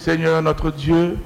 Seigneur notre Dieu,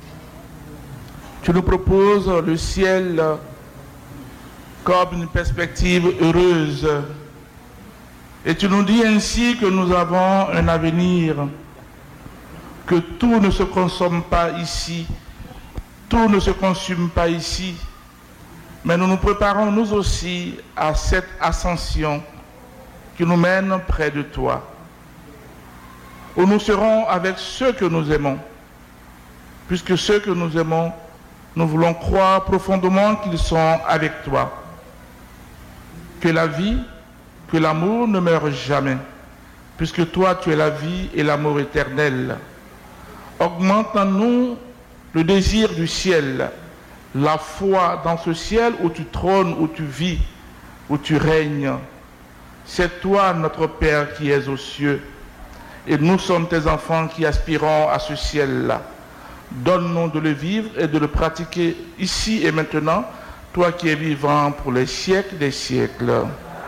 tu nous proposes le ciel comme une perspective heureuse. Et tu nous dis ainsi que nous avons un avenir, que tout ne se consomme pas ici, tout ne se consume pas ici, mais nous nous préparons nous aussi à cette ascension qui nous mène près de toi, où nous serons avec ceux que nous aimons, puisque ceux que nous aimons, nous voulons croire profondément qu'ils sont avec toi, que la vie, que l'amour ne meurt jamais, puisque toi tu es la vie et l'amour éternel. Augmente en nous le désir du ciel, la foi dans ce ciel où tu trônes, où tu vis, où tu règnes. C'est toi notre Père qui es aux cieux, et nous sommes tes enfants qui aspirons à ce ciel-là. Donne-nous de le vivre et de le pratiquer ici et maintenant, toi qui es vivant pour les siècles des siècles.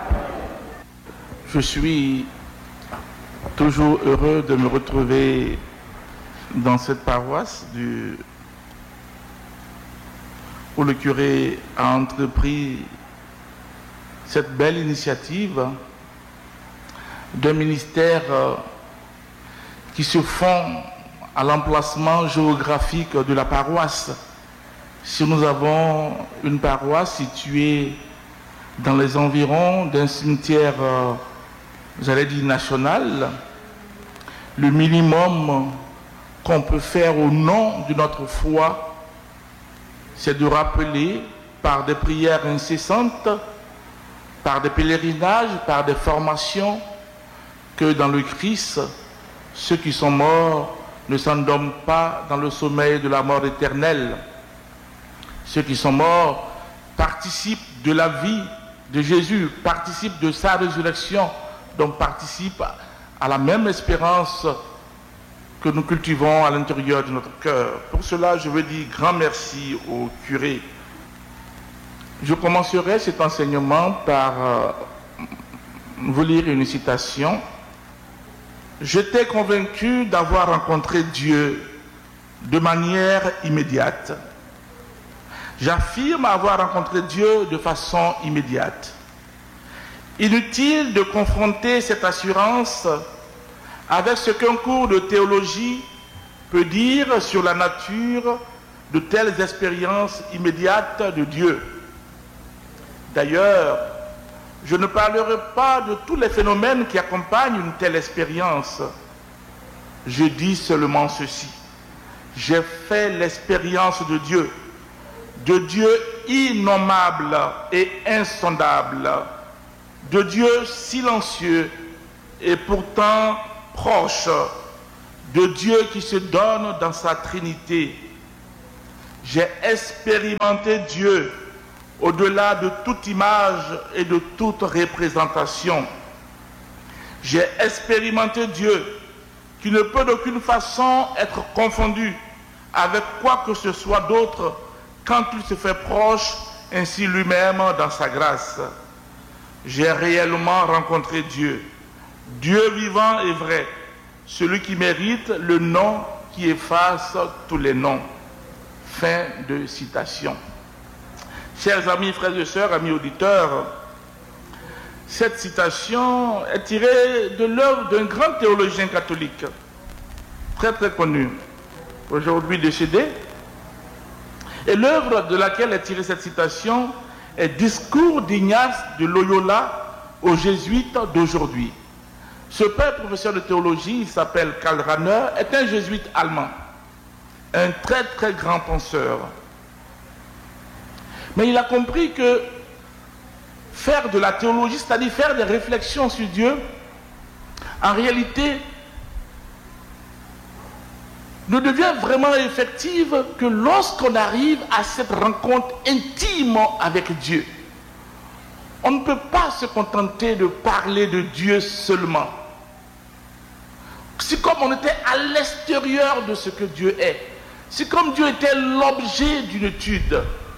Je suis toujours heureux de me retrouver dans cette paroisse où le curé a entrepris cette belle initiative d'un ministère qui se fond à l'emplacement géographique de la paroisse. Si nous avons une paroisse située dans les environs d'un cimetière, j'allais dire national, le minimum qu'on peut faire au nom de notre foi, c'est de rappeler par des prières incessantes, par des pèlerinages, par des formations, que dans le Christ, ceux qui sont morts ne s'endorment pas dans le sommeil de la mort éternelle. Ceux qui sont morts participent de la vie de Jésus, participent de sa résurrection, donc participent à la même espérance que nous cultivons à l'intérieur de notre cœur. Pour cela, je veux dire grand merci au curé. Je commencerai cet enseignement par vous lire une citation. J'étais convaincu d'avoir rencontré Dieu de manière immédiate. J'affirme avoir rencontré Dieu de façon immédiate. Inutile de confronter cette assurance avec ce qu'un cours de théologie peut dire sur la nature de telles expériences immédiates de Dieu. D'ailleurs, je ne parlerai pas de tous les phénomènes qui accompagnent une telle expérience. Je dis seulement ceci. J'ai fait l'expérience de Dieu innommable et insondable, de Dieu silencieux et pourtant proche, de Dieu qui se donne dans sa Trinité. J'ai expérimenté Dieu au-delà de toute image et de toute représentation. J'ai expérimenté Dieu qui ne peut d'aucune façon être confondu avec quoi que ce soit d'autre quand il se fait proche ainsi lui-même dans sa grâce. J'ai réellement rencontré Dieu, Dieu vivant et vrai, celui qui mérite le nom qui efface tous les noms. Fin de citation. Chers amis, frères et sœurs, amis auditeurs, cette citation est tirée de l'œuvre d'un grand théologien catholique, très très connu, aujourd'hui décédé. Et l'œuvre de laquelle est tirée cette citation est Discours d'Ignace de Loyola aux jésuites d'aujourd'hui. Ce père professeur de théologie, il s'appelle Karl Rahner, est un jésuite allemand, un très très grand penseur. Mais il a compris que faire de la théologie, c'est-à-dire faire des réflexions sur Dieu, en réalité, ne devient vraiment effective que lorsqu'on arrive à cette rencontre intime avec Dieu. On ne peut pas se contenter de parler de Dieu seulement. C'est comme on était à l'extérieur de ce que Dieu est. C'est comme Dieu était l'objet d'une étude.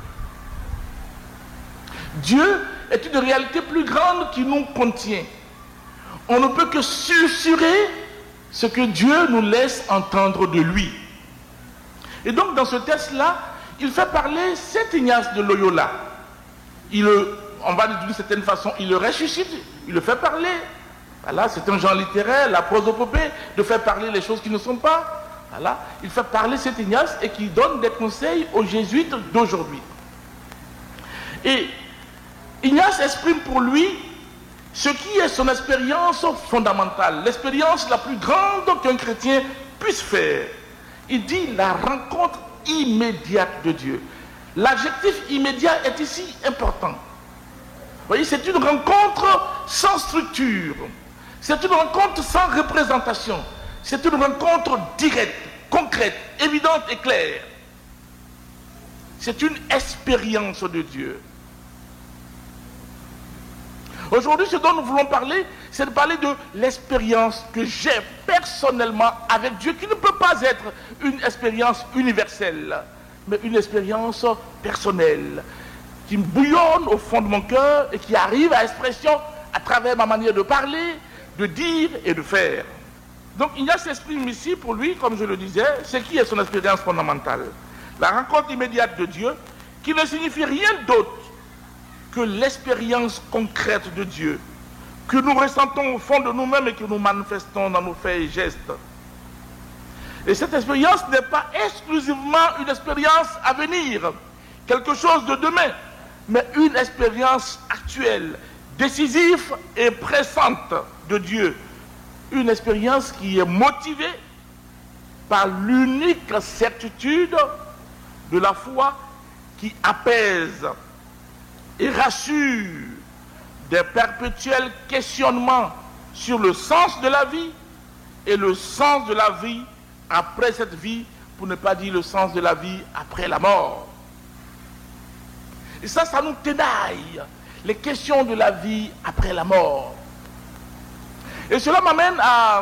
Dieu est une réalité plus grande qui nous contient. On ne peut que susurrer ce que Dieu nous laisse entendre de lui. Et donc dans ce texte-là, il fait parler Saint Ignace de Loyola. On va le dire d'une certaine façon, il le ressuscite, il le fait parler. Voilà, c'est un genre littéraire, la prosopopée, de faire parler les choses qui ne sont pas. Voilà, il fait parler Saint Ignace et qui donne des conseils aux jésuites d'aujourd'hui. Et Ignace exprime pour lui ce qui est son expérience fondamentale, l'expérience la plus grande qu'un chrétien puisse faire. Il dit la rencontre immédiate de Dieu. L'adjectif immédiat est ici important. Vous voyez, c'est une rencontre sans structure. C'est une rencontre sans représentation. C'est une rencontre directe, concrète, évidente et claire. C'est une expérience de Dieu. Aujourd'hui, ce dont nous voulons parler, c'est de parler de l'expérience que j'ai personnellement avec Dieu, qui ne peut pas être une expérience universelle, mais une expérience personnelle, qui me bouillonne au fond de mon cœur et qui arrive à expression à travers ma manière de parler, de dire et de faire. Donc Ignace s'exprime ici pour lui, comme je le disais, ce qui est son expérience fondamentale. La rencontre immédiate de Dieu, qui ne signifie rien d'autre que l'expérience concrète de Dieu, que nous ressentons au fond de nous-mêmes et que nous manifestons dans nos faits et gestes. Et cette expérience n'est pas exclusivement une expérience à venir, quelque chose de demain, mais une expérience actuelle, décisive et pressante de Dieu. Une expérience qui est motivée par l'unique certitude de la foi qui apaise et rassure des perpétuels questionnements sur le sens de la vie et le sens de la vie après cette vie, pour ne pas dire le sens de la vie après la mort. Et ça nous ténaille, les questions de la vie après la mort. Et cela m'amène à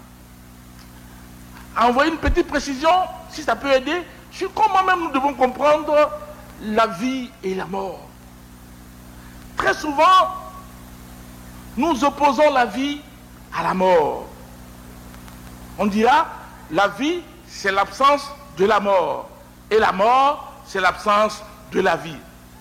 envoyer une petite précision, si ça peut aider, sur comment même nous devons comprendre la vie et la mort. Très souvent, nous opposons la vie à la mort. On dira, la vie, c'est l'absence de la mort. Et la mort, c'est l'absence de la vie.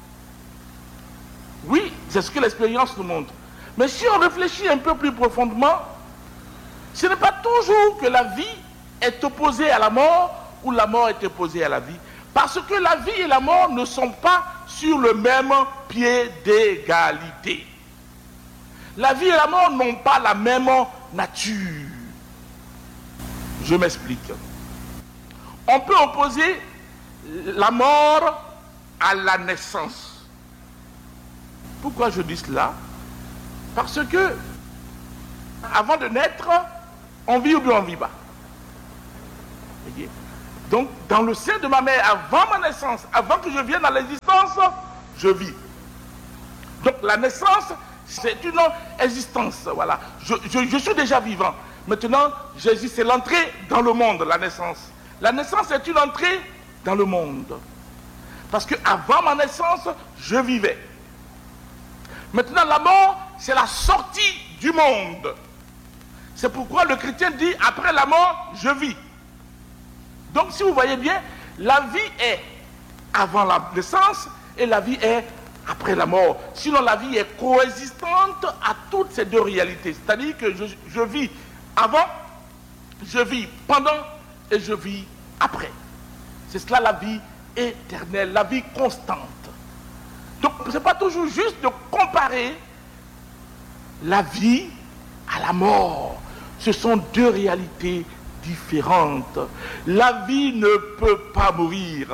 Oui, c'est ce que l'expérience nous montre. Mais si on réfléchit un peu plus profondément, ce n'est pas toujours que la vie est opposée à la mort ou la mort est opposée à la vie. Parce que la vie et la mort ne sont pas sur le même pied d'égalité. La vie et la mort n'ont pas la même nature. Je m'explique. On peut opposer la mort à la naissance. Pourquoi je dis cela? Parce que, avant de naître, on vit ou bien on ne vit pas. Voyez? Donc, dans le sein de ma mère, avant ma naissance, avant que je vienne à l'existence, je vis. Donc, la naissance, c'est une existence. Voilà. Je suis déjà vivant. Maintenant, Jésus, c'est l'entrée dans le monde, la naissance. La naissance est une entrée dans le monde. Parce qu'avant ma naissance, je vivais. Maintenant, la mort, c'est la sortie du monde. C'est pourquoi le chrétien dit, après la mort, je vis. Donc, si vous voyez bien, la vie est avant la naissance et la vie est après la mort. Sinon, la vie est coexistante à toutes ces deux réalités. C'est-à-dire que je vis avant, je vis pendant et je vis après. C'est cela la vie éternelle, la vie constante. Donc, ce n'est pas toujours juste de comparer la vie à la mort. Ce sont deux réalités différentes. La vie ne peut pas mourir.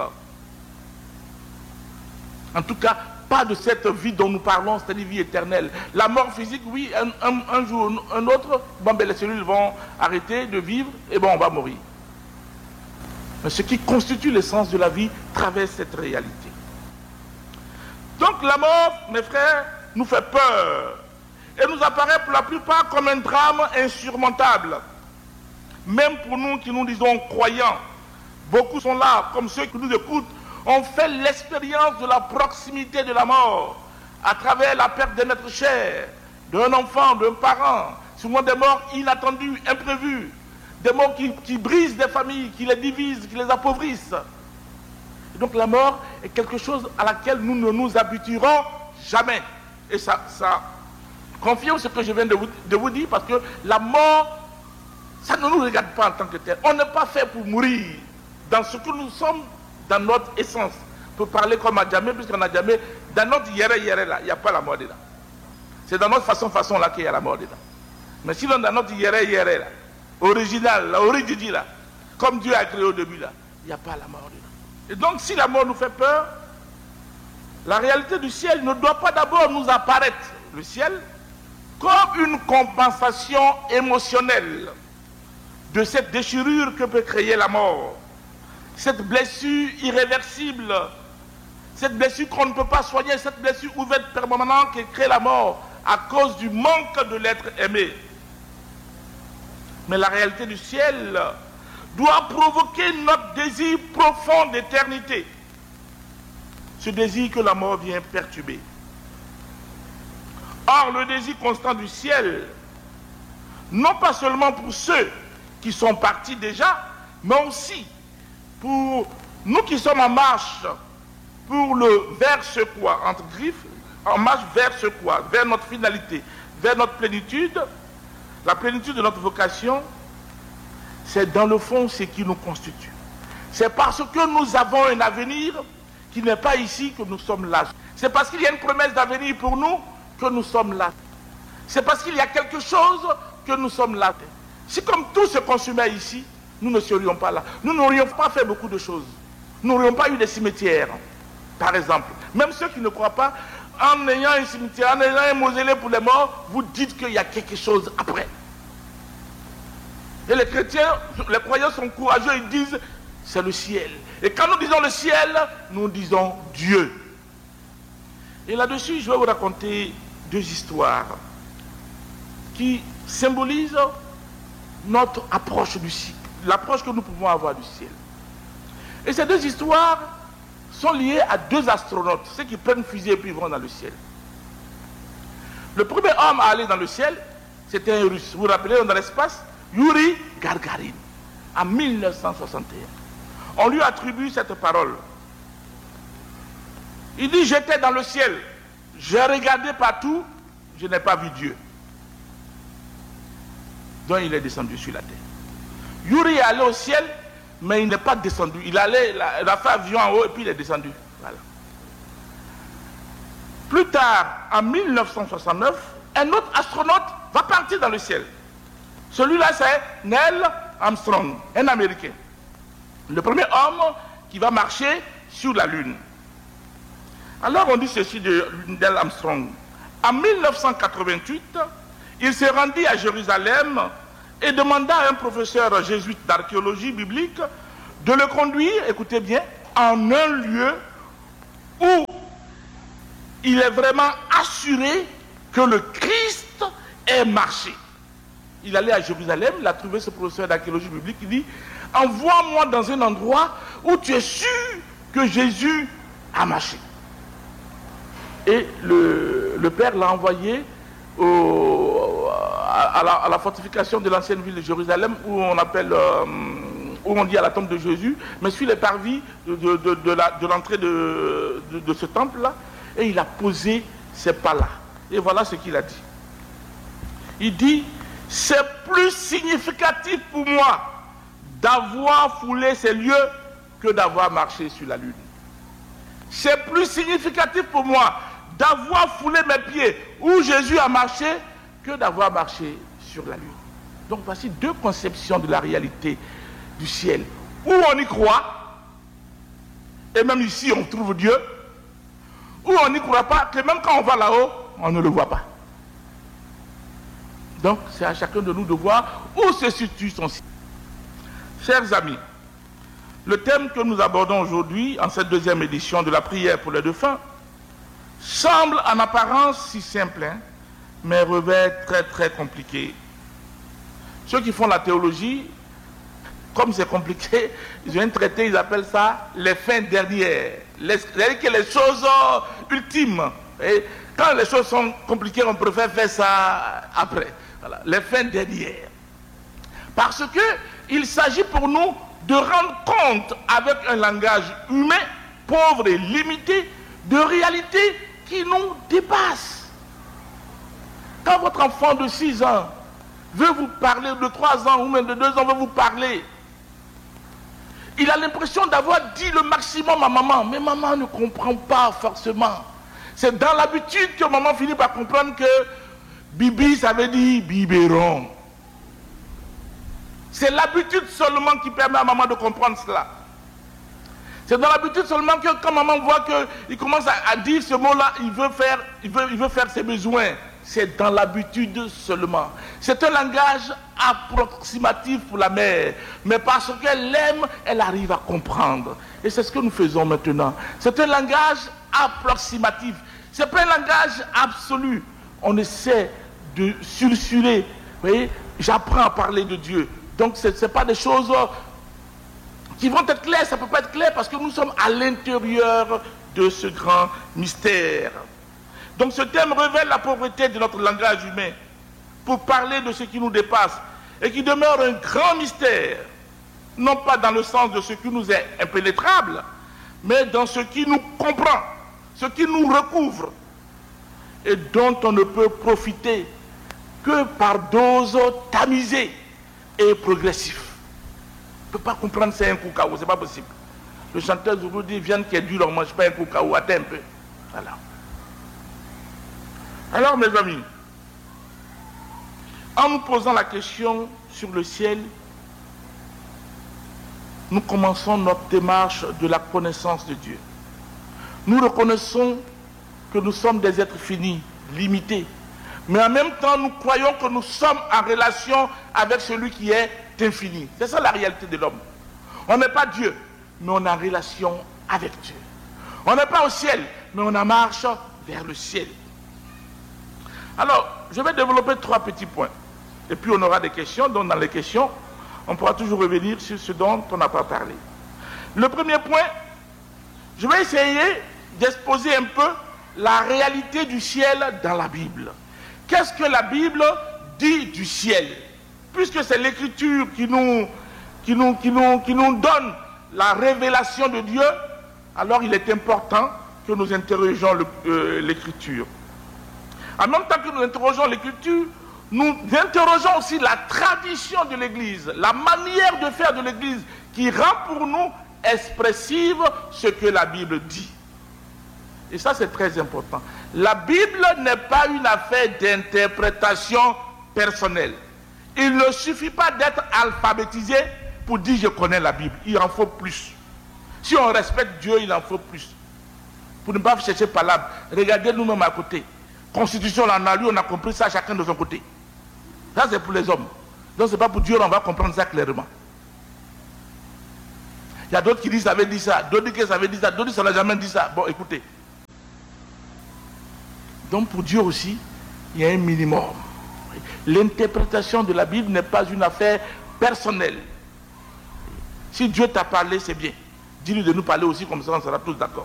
En tout cas, pas de cette vie dont nous parlons, c'est-à-dire vie éternelle. La mort physique, oui, un jour, un autre, bon, ben, les cellules vont arrêter de vivre et bon, on va mourir. Mais ce qui constitue l'essence de la vie traverse cette réalité. Donc la mort, mes frères, nous fait peur et nous apparaît pour la plupart comme un drame insurmontable. Même pour nous qui nous disons croyants, beaucoup sont là, comme ceux qui nous écoutent, ont fait l'expérience de la proximité de la mort à travers la perte de notre chair, d'un enfant, d'un parent, souvent des morts inattendues, imprévues, des morts qui brisent des familles, qui les divisent, qui les appauvrissent. Et donc la mort est quelque chose à laquelle nous ne nous habituerons jamais. Et ça confirme ce que je viens de vous dire, parce que la mort, ça ne nous regarde pas en tant que tel. On n'est pas fait pour mourir dans ce que nous sommes, dans notre essence. Pour parler comme Adjamé, puisqu'en Adjamé, dans notre yéré là, il n'y a pas la mort dedans. C'est dans notre façon là qu'il y a la mort dedans. Mais sinon, dans notre yéré là, original, la origine là, comme Dieu a créé au début là, il n'y a pas la mort dedans. Et donc, si la mort nous fait peur, la réalité du ciel ne doit pas d'abord nous apparaître, le ciel, comme une compensation émotionnelle de cette déchirure que peut créer la mort, cette blessure irréversible, cette blessure qu'on ne peut pas soigner, cette blessure ouverte permanente qui crée la mort à cause du manque de l'être aimé. Mais la réalité du ciel doit provoquer notre désir profond d'éternité, ce désir que la mort vient perturber. Or, le désir constant du ciel, non pas seulement pour ceux qui sont partis déjà, mais aussi pour nous qui sommes en marche vers ce quoi, entre griffes, en marche vers ce quoi, vers notre finalité, vers notre plénitude, la plénitude de notre vocation, c'est dans le fond ce qui nous constitue. C'est parce que nous avons un avenir qui n'est pas ici que nous sommes là. C'est parce qu'il y a une promesse d'avenir pour nous que nous sommes là. C'est parce qu'il y a quelque chose que nous sommes là. Si comme tout se consumait ici, nous ne serions pas là. Nous n'aurions pas fait beaucoup de choses. Nous n'aurions pas eu des cimetières, par exemple. Même ceux qui ne croient pas, en ayant un cimetière, en ayant un mausolée pour les morts, vous dites qu'il y a quelque chose après. Et les chrétiens, les croyants sont courageux, ils disent, c'est le ciel. Et quand nous disons le ciel, nous disons Dieu. Et là-dessus, je vais vous raconter deux histoires qui symbolisent notre approche du ciel, l'approche que nous pouvons avoir du ciel. Et ces deux histoires sont liées à deux astronautes, ceux qui prennent fusée et puis vont dans le ciel. Le premier homme à aller dans le ciel, c'était un Russe. Vous vous rappelez, dans l'espace, Yuri Gagarin, en 1961. On lui attribue cette parole. Il dit, j'étais dans le ciel, j'ai regardé partout, je n'ai pas vu Dieu. Donc il est descendu sur la terre. Yuri est allé au ciel, mais il n'est pas descendu. Il a fait avion en haut et puis il est descendu. Voilà. Plus tard, en 1969, un autre astronaute va partir dans le ciel. Celui-là, c'est Neil Armstrong, un Américain. Le premier homme qui va marcher sur la Lune. Alors on dit ceci de Neil Armstrong. En 1988, il se rendit à Jérusalem et demanda à un professeur jésuite d'archéologie biblique de le conduire, écoutez bien, en un lieu où il est vraiment assuré que le Christ est marché. Il allait à Jérusalem, il a trouvé ce professeur d'archéologie biblique, il dit, envoie-moi dans un endroit où tu es sûr que Jésus a marché. Et le père l'a envoyé à la fortification de l'ancienne ville de Jérusalem, où on appelle, où on dit à la tombe de Jésus, mais sur les parvis de l'entrée de ce temple-là, et il a posé ses pas là. Et voilà ce qu'il a dit. Il dit, c'est plus significatif pour moi d'avoir foulé ces lieux que d'avoir marché sur la lune. C'est plus significatif pour moi d'avoir foulé mes pieds où Jésus a marché que d'avoir marché sur la lune. Donc voici deux conceptions de la réalité du ciel. Où on y croit, et même ici on trouve Dieu, où on n'y croit pas, que même quand on va là-haut, on ne le voit pas. Donc c'est à chacun de nous de voir où se situe son ciel. Chers amis, le thème que nous abordons aujourd'hui, en cette deuxième édition de la prière pour les défunts, semble en apparence si simple, mais revêt très très compliqué. Ceux qui font la théologie, comme c'est compliqué, ils ont un traité, ils appellent ça les fins dernières. C'est-à-dire que les choses ultimes. Et quand les choses sont compliquées, on préfère faire ça après. Voilà, les fins dernières. Parce que il s'agit pour nous de rendre compte avec un langage humain pauvres et limités de réalités qui nous dépassent. Quand votre enfant de 6 ans veut vous parler, de 3 ans ou même de 2 ans veut vous parler, il a l'impression d'avoir dit le maximum à maman, mais maman ne comprend pas forcément. C'est dans l'habitude que maman finit par comprendre que Bibi, ça veut dire biberon. C'est l'habitude seulement qui permet à maman de comprendre cela. C'est dans l'habitude seulement que quand maman voit qu'il commence à dire ce mot-là, il veut faire ses besoins. C'est dans l'habitude seulement. C'est un langage approximatif pour la mère. Mais parce qu'elle l'aime, elle arrive à comprendre. Et c'est ce que nous faisons maintenant. C'est un langage approximatif. Ce n'est pas un langage absolu. On essaie de susurrer. Vous voyez, j'apprends à parler de Dieu. Donc ce n'est pas des choses qui vont être claires. Ça ne peut pas être clair parce que nous sommes à l'intérieur de ce grand mystère. Donc ce thème révèle la pauvreté de notre langage humain pour parler de ce qui nous dépasse et qui demeure un grand mystère, non pas dans le sens de ce qui nous est impénétrable, mais dans ce qui nous comprend, ce qui nous recouvre et dont on ne peut profiter que par doses tamisées et progressives. On ne peut pas comprendre c'est un koukaou, c'est pas possible. Le chanteur Zoulou dit viande qui est dure, on ne mange pas un koukaou, attends un peu. Voilà. Alors mes amis, en nous posant la question sur le ciel, nous commençons notre démarche de la connaissance de Dieu. Nous reconnaissons que nous sommes des êtres finis, limités, mais en même temps nous croyons que nous sommes en relation avec celui qui est infini. C'est ça la réalité de l'homme. On n'est pas Dieu, mais on est en relation avec Dieu. On n'est pas au ciel, mais on en marche vers le ciel. Alors, je vais développer 3 petits points. Et puis on aura des questions, donc dans les questions, on pourra toujours revenir sur ce dont on n'a pas parlé. Le premier point, je vais essayer d'exposer un peu la réalité du ciel dans la Bible. Qu'est-ce que la Bible dit du ciel? Puisque c'est l'Écriture qui nous donne la révélation de Dieu, alors il est important que nous interrogeons l'Écriture. En même temps que nous interrogeons l'Écriture, nous interrogeons aussi la tradition de l'Église, la manière de faire de l'Église qui rend pour nous expressive ce que la Bible dit. Et ça, c'est très important. La Bible n'est pas une affaire d'interprétation personnelle. Il ne suffit pas d'être alphabétisé pour dire je connais la Bible. Il en faut plus. Si on respecte Dieu, il en faut plus. Pour ne pas chercher palabres, regardez nous-mêmes à côté. Constitution, on a lu, on a compris ça chacun de son côté. Ça, c'est pour les hommes. Donc, ce n'est pas pour Dieu, on va comprendre ça clairement. Il y a d'autres qui disent ça veut dire ça, d'autres disent que ça veut dire ça, d'autres disent que ça n'a jamais dit ça. Bon, écoutez. Donc, pour Dieu aussi, il y a un minimum. L'interprétation de la Bible n'est pas une affaire personnelle. Si Dieu t'a parlé, c'est bien. Dis-lui de nous parler aussi, comme ça on sera tous d'accord.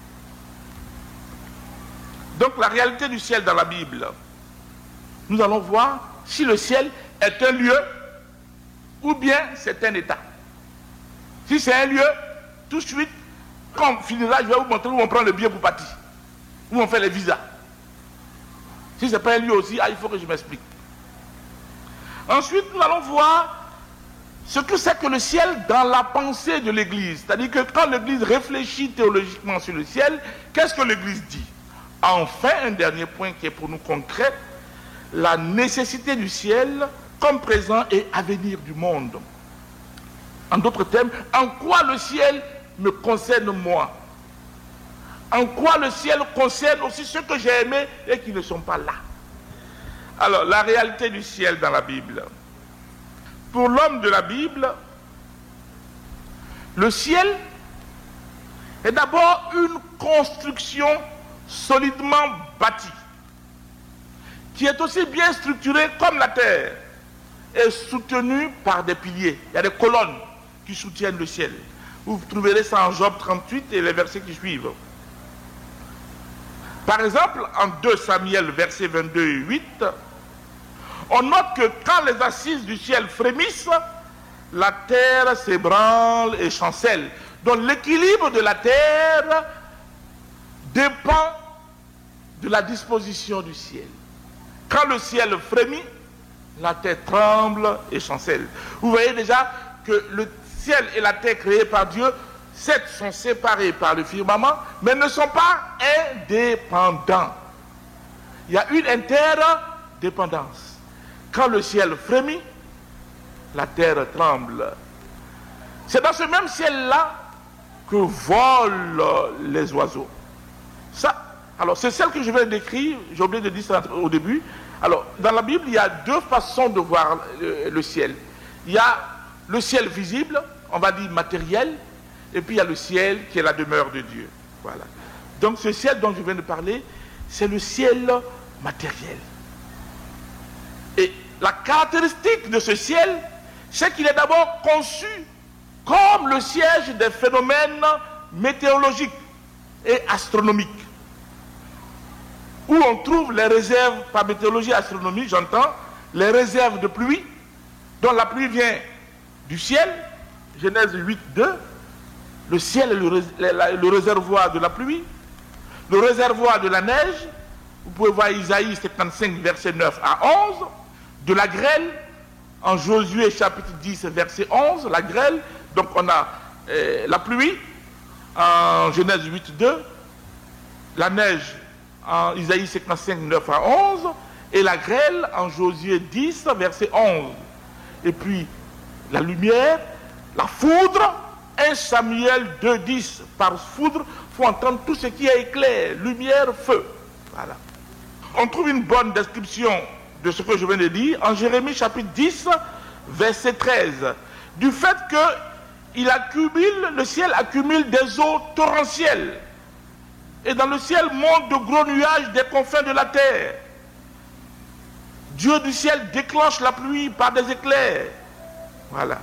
Donc la réalité du ciel dans la Bible, nous allons voir si le ciel est un lieu ou bien c'est un état. Si c'est un lieu, tout de suite, quand on finira, je vais vous montrer où on prend le billet pour partir, où on fait les visas. Si ce n'est pas un lieu aussi, il faut que je m'explique. Ensuite, nous allons voir ce que c'est que le ciel dans la pensée de l'Église. C'est-à-dire que quand l'Église réfléchit théologiquement sur le ciel, qu'est-ce que l'Église dit? Enfin, un dernier point qui est pour nous concret, la nécessité du ciel comme présent et avenir du monde. En d'autres termes, en quoi le ciel me concerne moi? En quoi le ciel concerne aussi ceux que j'ai aimés et qui ne sont pas là? Alors, la réalité du ciel dans la Bible. Pour l'homme de la Bible, le ciel est d'abord une construction solidement bâtie, qui est aussi bien structurée comme la terre, et soutenue par des piliers. Il y a des colonnes qui soutiennent le ciel. Vous trouverez ça en Job 38 et les versets qui suivent. Par exemple, en 2 Samuel, versets 22 et 8, on note que quand les assises du ciel frémissent, la terre s'ébranle et chancelle. Donc l'équilibre de la terre dépend de la disposition du ciel. Quand le ciel frémit, la terre tremble et chancelle. Vous voyez déjà que le ciel et la terre créés par Dieu, certes, sont séparés par le firmament, mais ne sont pas indépendants. Il y a une interdépendance. Quand le ciel frémit, la terre tremble. C'est dans ce même ciel-là que volent les oiseaux. Ça, alors c'est celle que je vais décrire, j'ai oublié de dire ça au début. Alors, dans la Bible, il y a deux façons de voir le ciel. Il y a le ciel visible, on va dire matériel, et puis il y a le ciel qui est la demeure de Dieu. Voilà. Donc ce ciel dont je viens de parler, c'est le ciel matériel. Et la caractéristique de ce ciel, c'est qu'il est d'abord conçu comme le siège des phénomènes météorologiques et astronomiques, où on trouve les réserves, par météorologie et astronomie, j'entends, les réserves de pluie, dont la pluie vient du ciel, Genèse 8, 2, le ciel est le réservoir de la pluie, le réservoir de la neige, vous pouvez voir Isaïe 55, verset 9 à 11, de la grêle, en Josué chapitre 10, verset 11, la grêle, donc on a la pluie, en Genèse 8, 2, la neige, en Isaïe 55, 9 à 11, et la grêle en Josué 10, verset 11. Et puis, la lumière, la foudre, 1 Samuel 2, 10. Par foudre, il faut entendre tout ce qui est éclair, lumière, feu. Voilà. On trouve une bonne description de ce que je viens de dire en Jérémie chapitre 10, verset 13. Du fait que le ciel accumule des eaux torrentielles. Et dans le ciel montent de gros nuages des confins de la terre. Dieu du ciel déclenche la pluie par des éclairs. Voilà.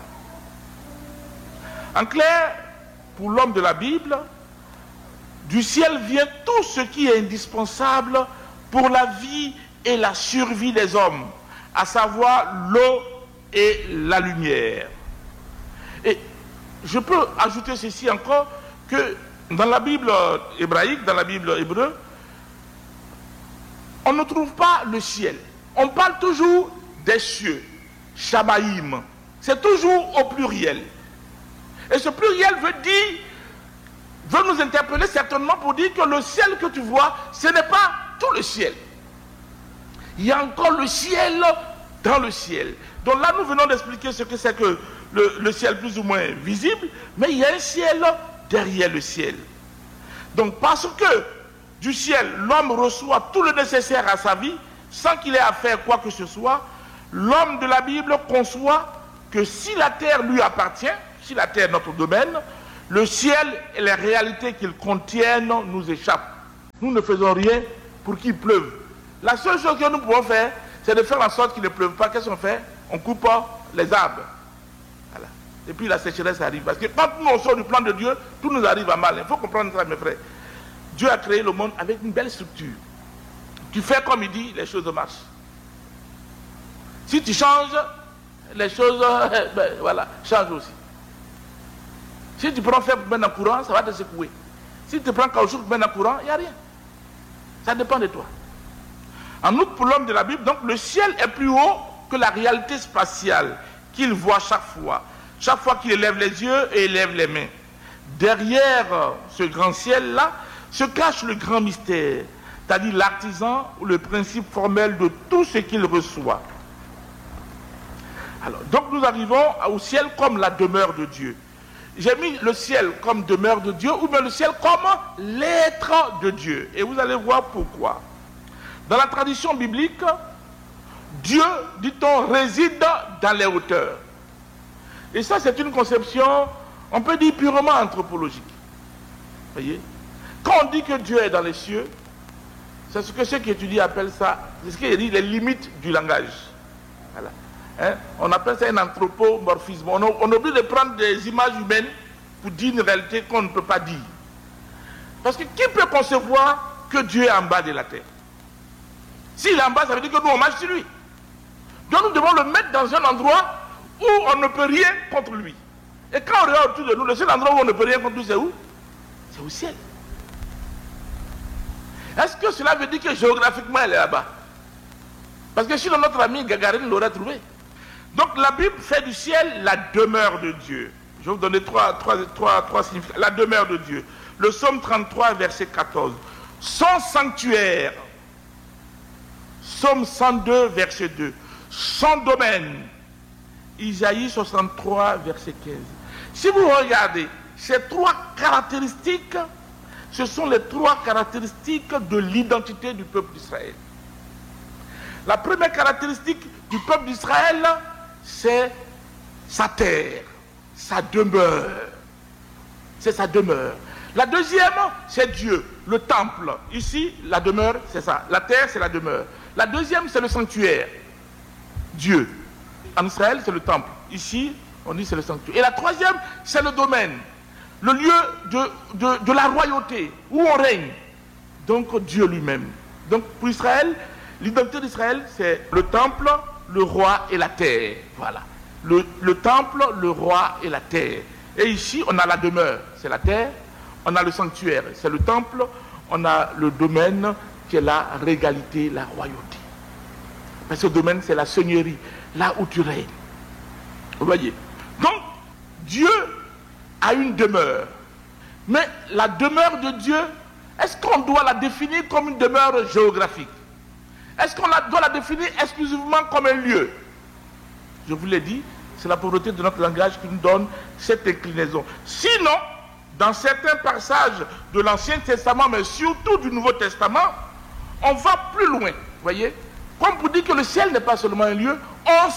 En clair, pour l'homme de la Bible, du ciel vient tout ce qui est indispensable pour la vie et la survie des hommes, à savoir l'eau et la lumière. Et je peux ajouter ceci encore, que dans la Bible hébraïque, dans la Bible hébreu, on ne trouve pas le ciel. On parle toujours des cieux, Shamaïm. C'est toujours au pluriel. Et ce pluriel veut nous interpeller certainement pour dire que le ciel que tu vois, ce n'est pas tout le ciel. Il y a encore le ciel dans le ciel. Donc là, nous venons d'expliquer ce que c'est que le ciel plus ou moins visible, mais il y a un ciel derrière le ciel. Donc parce que du ciel, l'homme reçoit tout le nécessaire à sa vie, sans qu'il ait à faire quoi que ce soit, l'homme de la Bible conçoit que si la terre lui appartient, si la terre est notre domaine, le ciel et les réalités qu'il contiennent nous échappent. Nous ne faisons rien pour qu'il pleuve. La seule chose que nous pouvons faire, c'est de faire en sorte qu'il ne pleuve pas. Qu'est-ce qu'on fait? On coupe les arbres. Voilà. Et puis la sécheresse arrive. Parce que quand nous on sort du plan de Dieu, tout nous arrive à mal. Il faut comprendre ça, mes frères. Dieu a créé le monde avec une belle structure. Tu fais comme il dit, les choses marchent. Si tu changes, les choses voilà, changent aussi. Si tu prends fer pour mettre en courant, ça va te secouer. Si tu prends caoutchouc pour mettre en courant, il n'y a rien. Ça dépend de toi. En outre, pour l'homme de la Bible, donc le ciel est plus haut que la réalité spatiale qu'il voit chaque fois qu'il élève les yeux et élève les mains. Derrière ce grand ciel-là se cache le grand mystère, c'est-à-dire l'artisan ou le principe formel de tout ce qu'il reçoit. Alors, donc nous arrivons au ciel comme la demeure de Dieu. J'ai mis le ciel comme demeure de Dieu ou bien le ciel comme l'être de Dieu. Et vous allez voir pourquoi. Dans la tradition biblique, Dieu, dit-on, réside dans les hauteurs. Et ça, c'est une conception, on peut dire, purement anthropologique. Vous voyez? Quand on dit que Dieu est dans les cieux, c'est ce que ceux qui étudient appellent ça, c'est ce qu'il dit, les limites du langage. Voilà. Hein? On appelle ça un anthropomorphisme. On oublie de prendre des images humaines pour dire une réalité qu'on ne peut pas dire. Parce que qui peut concevoir que Dieu est en bas de la terre? S'il est en bas, ça veut dire que nous on marche sur lui. Donc nous devons le mettre dans un endroit où on ne peut rien contre lui. Et quand on regarde autour de nous, le seul endroit où on ne peut rien conduire, c'est où? C'est au ciel. Est-ce que cela veut dire que géographiquement elle est là-bas? Parce que sinon notre ami Gagarine l'aurait trouvé. Donc la Bible fait du ciel la demeure de Dieu. Je vais vous donner trois significats. La demeure de Dieu. Le psaume 33, verset 14. Son sanctuaire. Psaume 102, verset 2. Son domaine. Isaïe 63, verset 15. Si vous regardez ces trois caractéristiques, ce sont les trois caractéristiques de l'identité du peuple d'Israël. La première caractéristique du peuple d'Israël, c'est sa terre, sa demeure. C'est sa demeure. La deuxième, c'est Dieu, le temple. Ici, la demeure, c'est ça. La terre, c'est la demeure. La deuxième, c'est le sanctuaire. Dieu. En Israël, c'est le temple. Ici, on dit c'est le sanctuaire. Et la troisième, c'est le domaine. Le lieu de la royauté, où on règne. Donc, Dieu lui-même. Donc, pour Israël, l'identité d'Israël, c'est le temple, le roi et la terre. Voilà. Le temple, le roi et la terre. Et ici, on a la demeure, c'est la terre. On a le sanctuaire, c'est le temple. On a le domaine, qui est la régalité, la royauté. Parce que le domaine, c'est la seigneurie, là où tu règnes. Vous voyez? Donc, Dieu a une demeure. Mais la demeure de Dieu, est-ce qu'on doit la définir comme une demeure géographique? Est-ce qu'on doit la définir exclusivement comme un lieu? Je vous l'ai dit, c'est la pauvreté de notre langage qui nous donne cette inclinaison. Sinon, dans certains passages de l'Ancien Testament, mais surtout du Nouveau Testament, on va plus loin. Vous voyez? Comme pour dire que le ciel n'est pas seulement un lieu, on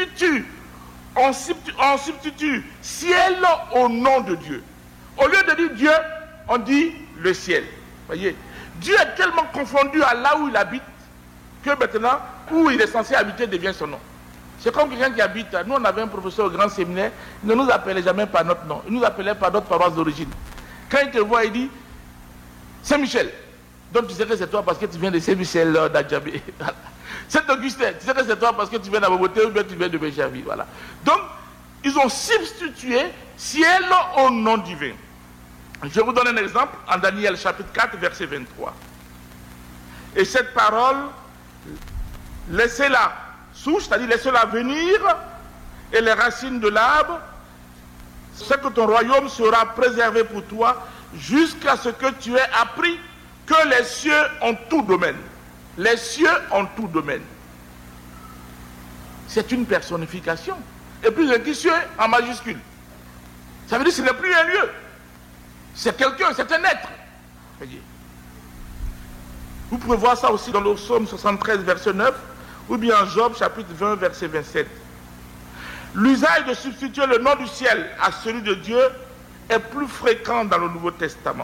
substitue ciel au nom de Dieu. Au lieu de dire Dieu, on dit le ciel. Vous voyez? Dieu est tellement confondu à là où il habite que maintenant, où il est censé habiter devient son nom. C'est comme quelqu'un qui habite. Nous, on avait un professeur au grand séminaire, il ne nous appelait jamais par notre nom, il nous appelait par notre paroisse d'origine. Quand il te voit, il dit Saint-Michel. Donc tu sais que c'est toi parce que tu viens de Saint-Michel d'Adjabé. Saint-Augustin, tu sais que c'est toi parce que tu viens d'Aboboté ou bien tu viens de Béjavi. Voilà. Donc, ils ont substitué ciel au nom divin. Je vous donne un exemple en Daniel chapitre 4, verset 23. Et cette parole, laissez-la souche, c'est-à-dire laissez-la venir, et les racines de l'arbre, c'est que ton royaume sera préservé pour toi jusqu'à ce que tu aies appris que les cieux ont tout domaine. Les cieux ont tout domaine. C'est une personnification. Et puis le cieux en majuscule. Ça veut dire que ce n'est plus un lieu. C'est quelqu'un, c'est un être. Vous pouvez voir ça aussi dans le psaume 73, verset 9, ou bien Job, chapitre 20, verset 27. L'usage de substituer le nom du ciel à celui de Dieu est plus fréquent dans le Nouveau Testament.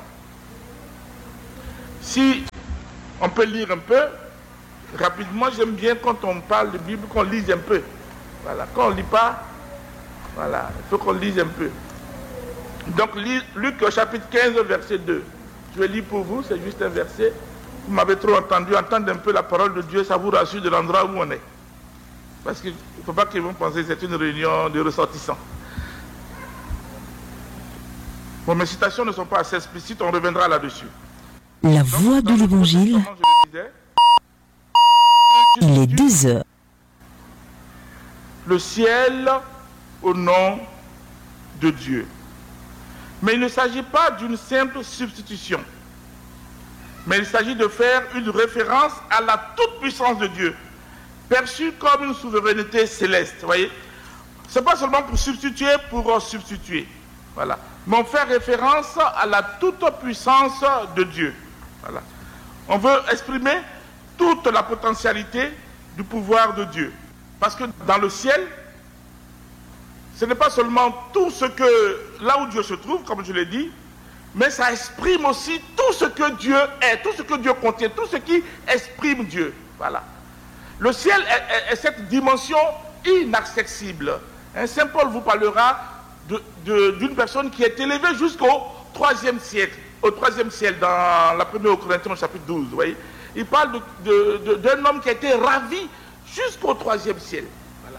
Si on peut lire un peu, rapidement, j'aime bien quand on parle de Bible, qu'on lise un peu. Voilà, quand on ne lit pas, voilà, il faut qu'on lise un peu. Donc, Luc au chapitre 15, verset 2. Je vais lire pour vous, c'est juste un verset. Vous m'avez trop entendu, entendre un peu la parole de Dieu, ça vous rassure de l'endroit où on est. Parce qu'il ne faut pas qu'ils vont penser que c'est une réunion de ressortissants. Bon, mes citations ne sont pas assez explicites, on reviendra là-dessus. La voix de l'Évangile, il est 2 heures. Le ciel au nom de Dieu. Mais il ne s'agit pas d'une simple substitution. Mais il s'agit de faire une référence à la toute-puissance de Dieu, perçue comme une souveraineté céleste. Vous voyez? Ce n'est pas seulement pour substituer, Voilà. Mais on fait référence à la toute-puissance de Dieu. Voilà. On veut exprimer toute la potentialité du pouvoir de Dieu. Parce que dans le ciel, ce n'est pas seulement tout ce que, là où Dieu se trouve, comme je l'ai dit, mais ça exprime aussi tout ce que Dieu est, tout ce que Dieu contient, tout ce qui exprime Dieu. Voilà. Le ciel est cette dimension inaccessible. Saint Paul vous parlera d'une personne qui est élevée jusqu'au 3e siècle. Au 3e ciel, dans la première Corinthiens, chapitre 12. Vous voyez, il parle d'un homme qui a été ravi jusqu'au 3e ciel. Voilà.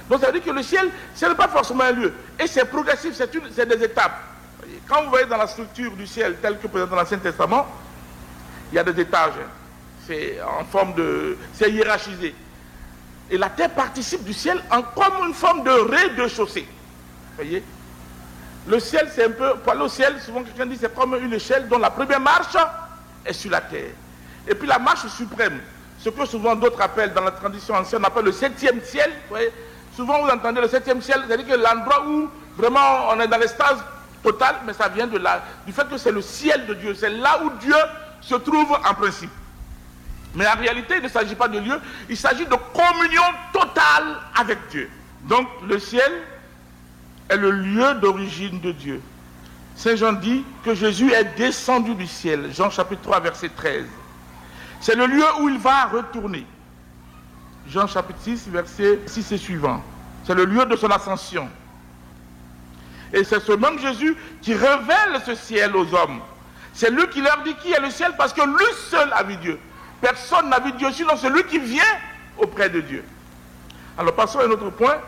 Donc ça veut dire que le ciel, ce n'est pas forcément un lieu. Et c'est progressif, c'est des étapes. Quand vous voyez dans la structure du ciel, telle que présente dans l'Ancien Testament, il y a des étages. C'est en forme de... c'est hiérarchisé. Et la terre participe du ciel comme une forme de rez-de-chaussée. Vous voyez? Le ciel, c'est un peu... Pour aller au ciel, souvent quelqu'un dit c'est comme une échelle dont la première marche est sur la terre. Et puis la marche suprême, ce que souvent d'autres appellent, dans la tradition ancienne, on appelle le 7e ciel. Vous voyez? Souvent vous entendez le 7e ciel, c'est-à-dire que l'endroit où vraiment on est dans l'extase totale, mais ça vient du fait que c'est le ciel de Dieu. C'est là où Dieu se trouve en principe. Mais en réalité, il ne s'agit pas de lieu, il s'agit de communion totale avec Dieu. Donc le ciel est le lieu d'origine de Dieu. Saint Jean dit que Jésus est descendu du ciel. Jean chapitre 3, verset 13. C'est le lieu où il va retourner. Jean chapitre 6, verset 6 et suivant. C'est le lieu de son ascension. Et c'est ce même Jésus qui révèle ce ciel aux hommes. C'est lui qui leur dit qui est le ciel parce que lui seul a vu Dieu. Personne n'a vu Dieu sinon celui qui vient auprès de Dieu. Alors passons à un autre point.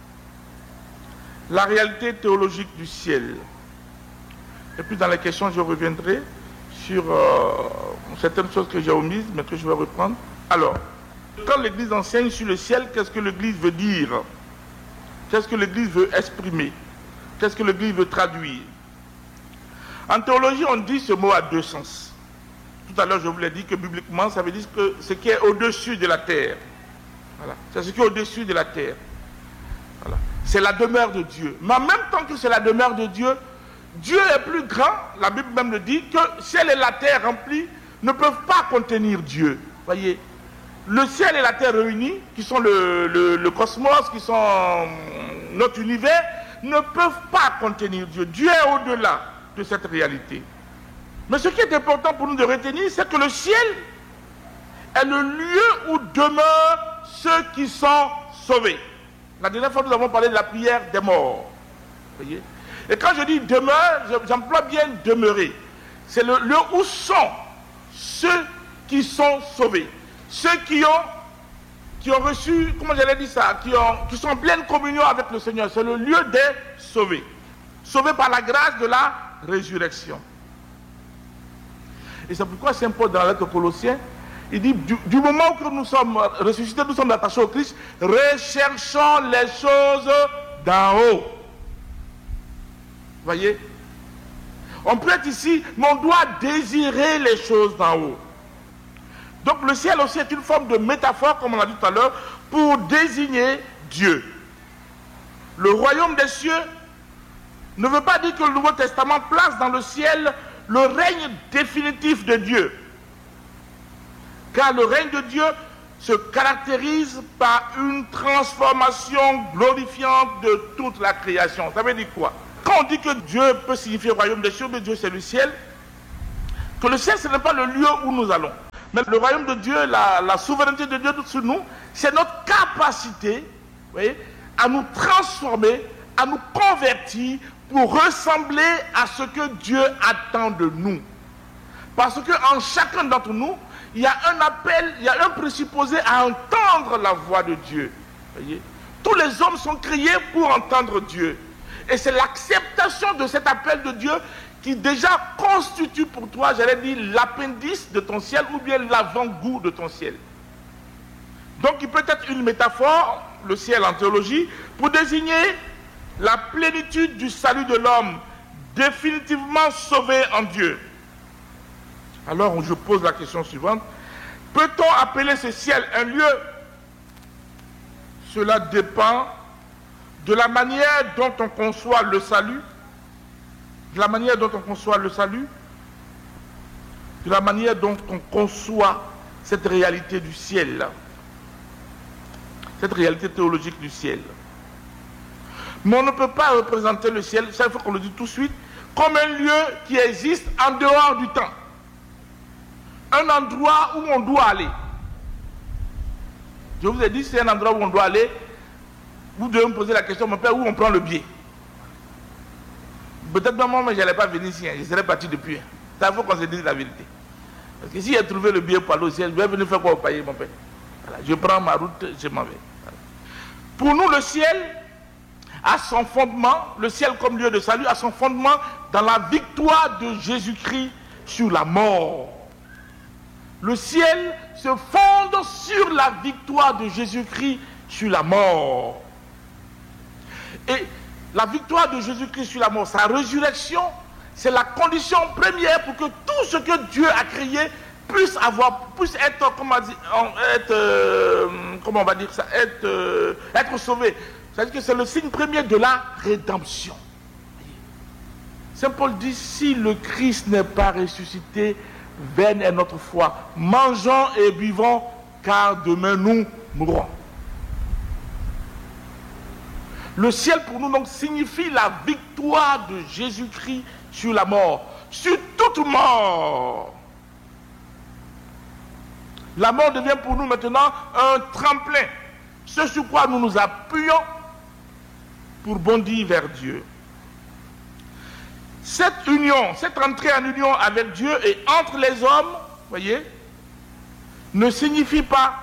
La réalité théologique du ciel. Et puis dans les questions, je reviendrai sur certaines choses que j'ai omises, mais que je vais reprendre. Alors, quand l'Église enseigne sur le ciel, qu'est-ce que l'Église veut dire? Qu'est-ce que l'Église veut exprimer? Qu'est-ce que l'Église veut traduire? En théologie, on dit ce mot à deux sens. Tout à l'heure, je vous l'ai dit que bibliquement, ça veut dire que ce qui est au-dessus de la terre. Voilà. C'est ce qui est au-dessus de la terre. Voilà. C'est la demeure de Dieu. Mais en même temps que c'est la demeure de Dieu, Dieu est plus grand, la Bible même le dit, que ciel et la terre remplis ne peuvent pas contenir Dieu. Voyez, le ciel et la terre réunis, qui sont le cosmos, qui sont notre univers, ne peuvent pas contenir Dieu. Dieu est au-delà de cette réalité. Mais ce qui est important pour nous de retenir, c'est que le ciel est le lieu où demeurent ceux qui sont sauvés. La dernière fois, nous avons parlé de la prière des morts. Voyez? Et quand je dis demeure, j'emploie bien demeurer. C'est le lieu où sont ceux qui sont sauvés. Ceux qui ont reçu, comment j'allais dire ça, qui sont en pleine communion avec le Seigneur. C'est le lieu des sauvés. Sauvés par la grâce de la résurrection. Et c'est pourquoi Saint Paul dans la lettre aux Colossiens, il dit, du moment où nous sommes ressuscités, nous sommes attachés au Christ, recherchons les choses d'en haut. Voyez? On peut être ici, mais on doit désirer les choses d'en haut. Donc le ciel aussi est une forme de métaphore, comme on l'a dit tout à l'heure, pour désigner Dieu. Le royaume des cieux ne veut pas dire que le Nouveau Testament place dans le ciel le règne définitif de Dieu. Car le règne de Dieu se caractérise par une transformation glorifiante de toute la création. Ça veut dire quoi? Quand on dit que Dieu peut signifier royaume des cieux, mais Dieu c'est le ciel, que le ciel ce n'est pas le lieu où nous allons. Mais le royaume de Dieu, la souveraineté de Dieu sur nous, c'est notre capacité, vous voyez, à nous transformer, à nous convertir pour ressembler à ce que Dieu attend de nous. Parce qu'en chacun d'entre nous, il y a un appel, il y a un présupposé à entendre la voix de Dieu. Voyez? Tous les hommes sont créés pour entendre Dieu. Et c'est l'acceptation de cet appel de Dieu qui déjà constitue pour toi, j'allais dire, l'appendice de ton ciel ou bien l'avant-goût de ton ciel. Donc il peut être une métaphore, le ciel en théologie, pour désigner la plénitude du salut de l'homme, définitivement sauvé en Dieu. Alors je pose la question suivante. Peut-on appeler ce ciel un lieu? Cela dépend de la manière dont on conçoit le salut, de la manière dont on conçoit le salut, de la manière dont on conçoit cette réalité du ciel, cette réalité théologique du ciel. Mais on ne peut pas représenter le ciel, ça il faut qu'on le dise tout de suite, comme un lieu qui existe en dehors du temps. Un endroit où on doit aller. Je vous ai dit, c'est un endroit où on doit aller. Vous devez me poser la question, mon père, où on prend le billet? Peut-être maman, mais je n'allais pas venir ici, je serais parti depuis. Ça, il faut qu'on se dise la vérité. Parce que si j'ai trouvé le billet pour aller au ciel, je vais venir faire quoi au pays, mon père? Voilà, je prends ma route, je m'en vais. Voilà. Pour nous, le ciel a son fondement, le ciel comme lieu de salut, a son fondement dans la victoire de Jésus-Christ sur la mort. Le ciel se fonde sur la victoire de Jésus-Christ sur la mort. Et la victoire de Jésus-Christ sur la mort, sa résurrection, c'est la condition première pour que tout ce que Dieu a créé puisse être, être sauvé. C'est-à-dire que c'est le signe premier de la rédemption. Saint Paul dit, si le Christ n'est pas ressuscité, vaine est notre foi. Mangeons et buvons, car demain nous mourrons. Le ciel pour nous donc signifie la victoire de Jésus-Christ sur la mort, sur toute mort. La mort devient pour nous maintenant un tremplin, ce sur quoi nous nous appuyons pour bondir vers Dieu. Cette union, cette entrée en union avec Dieu et entre les hommes, voyez, ne signifie pas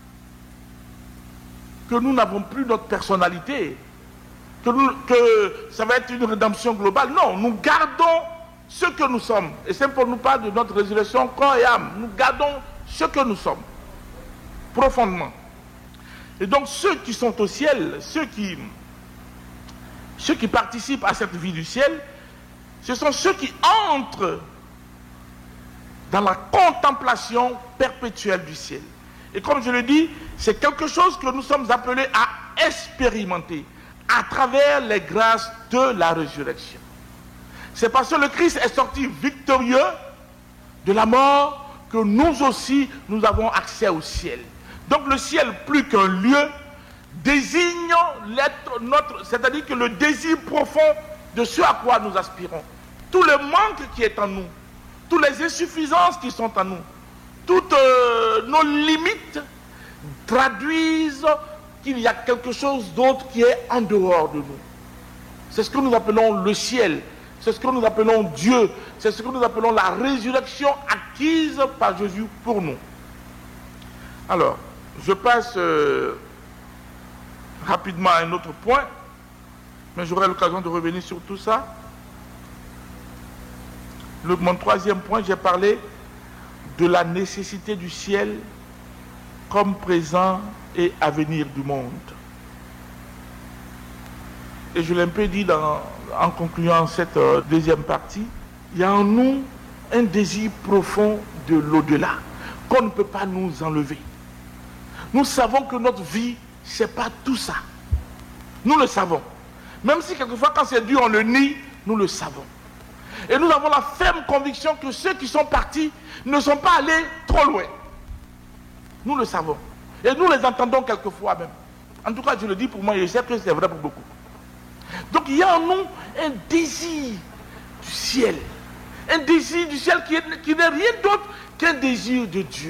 que nous n'avons plus notre personnalité, que ça va être une rédemption globale. Non, nous gardons ce que nous sommes. Et c'est pour nous parler de notre résurrection corps et âme. Nous gardons ce que nous sommes, profondément. Et donc ceux qui sont au ciel, ceux qui participent à cette vie du ciel, ce sont ceux qui entrent dans la contemplation perpétuelle du ciel. Et comme je le dis, c'est quelque chose que nous sommes appelés à expérimenter à travers les grâces de la résurrection. C'est parce que le Christ est sorti victorieux de la mort que nous aussi, nous avons accès au ciel. Donc le ciel, plus qu'un lieu, désigne c'est-à-dire que le désir profond de ce à quoi nous aspirons. Tout le manque qui est en nous, toutes les insuffisances qui sont en nous, toutes nos limites traduisent qu'il y a quelque chose d'autre qui est en dehors de nous. C'est ce que nous appelons le ciel, c'est ce que nous appelons Dieu, c'est ce que nous appelons la résurrection acquise par Jésus pour nous. Alors, je passe rapidement à un autre point, mais j'aurai l'occasion de revenir sur tout ça. Mon troisième point, j'ai parlé de la nécessité du ciel comme présent et avenir du monde. Et je l'ai un peu dit en concluant cette deuxième partie, il y a en nous un désir profond de l'au-delà qu'on ne peut pas nous enlever. Nous savons que notre vie, c'est pas tout ça. Nous le savons. Même si quelquefois quand c'est dur, on le nie, nous le savons. Et nous avons la ferme conviction que ceux qui sont partis ne sont pas allés trop loin. Nous le savons. Et nous les entendons quelquefois même. En tout cas, je le dis pour moi et je sais que c'est vrai pour beaucoup. Donc il y a en nous un désir du ciel. Un désir du ciel qui n'est rien d'autre qu'un désir de Dieu.